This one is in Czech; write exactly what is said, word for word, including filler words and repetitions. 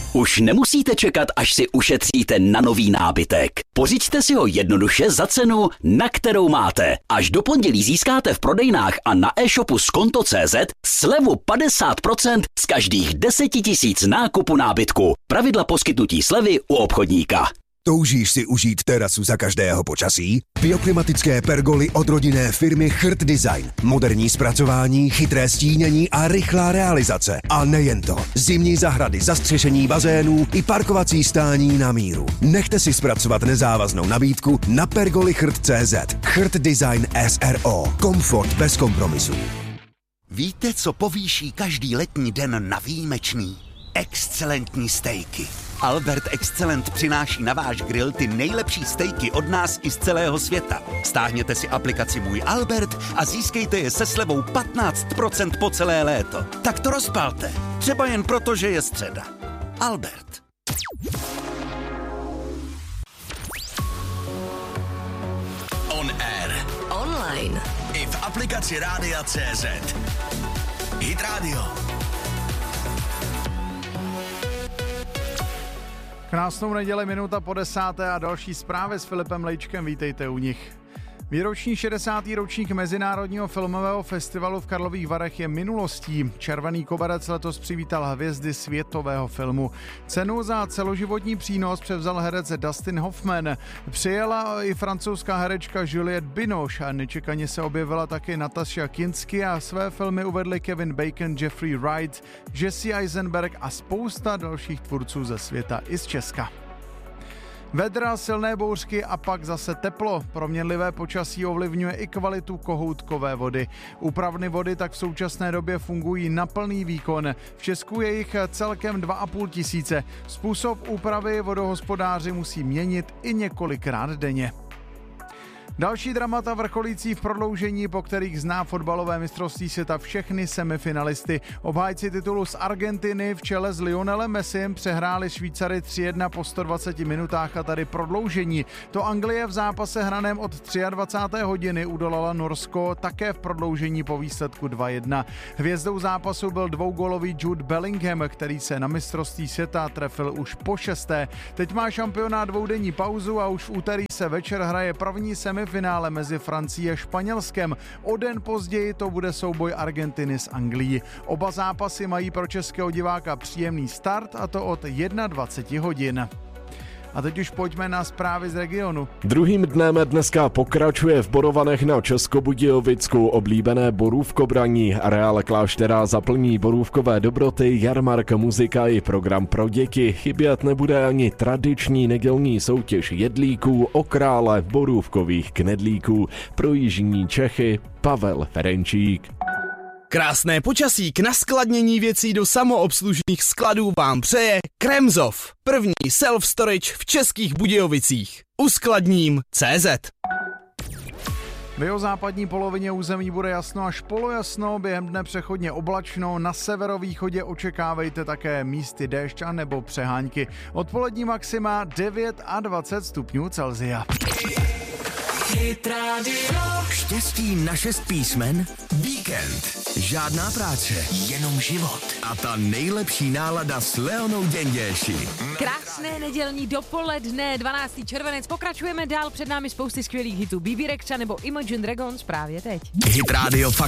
Už nemusíte čekat, až si ušetříte na nový nábytek. Pořiďte si ho jednoduše za cenu, na kterou máte. Až do pondělí získáte v prodejnách a na e-shopu skonto tečka cé zet slevu padesát procent z každých deseti tisíc nákupu nábytku. Pravidla poskytnutí slevy u obchodníka. Toužíš si užít terasu za každého počasí? Bioklimatické pergoly od rodinné firmy Chrt Design. Moderní zpracování, chytré stínění a rychlá realizace. A nejen to. Zimní zahrady, zastřešení bazénů i parkovací stání na míru. Nechte si zpracovat nezávaznou nabídku na pergoly chrt tečka cé zet. Chrt Design es er o. Komfort bez kompromisů. Víte, co povýší každý letní den na výjimečný? Excelentní stejky. Albert Excellent přináší na váš grill ty nejlepší stejky od nás i z celého světa. Stáhněte si aplikaci Můj Albert a získejte je se slevou patnáct procent po celé léto. Tak to rozpalte. Třeba jen proto, že je středa. Albert. On air. Online. I v aplikaci Rádia tečka cé zet. Hit Radio. Krásnou neděli, minuta po desáté a další zprávy s Filipem Lejčkem, vítejte u nich. Výroční šedesátý ročník Mezinárodního filmového festivalu v Karlových Varech je minulostí. Červený koberec letos přivítal hvězdy světového filmu. Cenu za celoživotní přínos převzal herec Dustin Hoffman. Přijela i francouzská herečka Juliette Binoche a nečekaně se objevila taky Natasha Kinski a své filmy uvedli Kevin Bacon, Jeffrey Wright, Jesse Eisenberg a spousta dalších tvůrců ze světa i z Česka. Vedra, silné bouřky a pak zase teplo. Proměnlivé počasí ovlivňuje i kvalitu kohoutkové vody. Úpravny vody tak v současné době fungují na plný výkon. V Česku je jich celkem dva a půl tisíce. Způsob úpravy vodohospodáři musí měnit i několikrát denně. Další dramata vrcholící v prodloužení, po kterých zná fotbalové mistrovství světa všechny semifinalisty. Obhájci titulu z Argentiny v čele s Lionelem Messim přehráli Švýcary tři jedna po sto dvaceti minutách a tady prodloužení. To Anglie v zápase hraném od dvacáté třetí hodiny udolala Norsko také v prodloužení po výsledku dva jedna. Hvězdou zápasu byl dvougólový Jude Bellingham, který se na mistrovství světa trefil už po šesté. Teď má šampionát dvoudenní pauzu a už v úterý se večer hraje první semifinále finále mezi Francií a Španělskem. O den později to bude souboj Argentiny s Anglií. Oba zápasy mají pro českého diváka příjemný start, a to od dvacet jedna hodin. A teď už pojďme na zprávy z regionu. Druhým dnem dneska pokračuje v Borovanech na Českobudějovicku oblíbené borůvkobraní. Areál kláštera zaplní borůvkové dobroty, jarmark, muzika i program pro děti. Chybět nebude ani tradiční nedělní soutěž jedlíků o krále borůvkových knedlíků. Pro jižní Čechy Pavel Ferenčík. Krásné počasí k naskladnění věcí do samoobslužných skladů vám přeje Kremzov, první self-storage v Českých Budějovicích. Uskladním tečka cé zet. V jihozápadní polovině území bude jasno až polojasno, během dne přechodně oblačno, na severovýchodě očekávejte také místy déšť a nebo přehánky. Odpolední maxima devět a dvacet stupňů Celsia. Štěstí na šest písmen? Víkend. Žádná práce, jenom život. A ta nejlepší nálada s Leonou Děnděši. Krásné nedělní dopoledne, dvanáctého červenec. Pokračujeme dál, před námi spousty skvělých hitů. Bíbí Rexha nebo Imagine Dragons právě teď. Hit Radio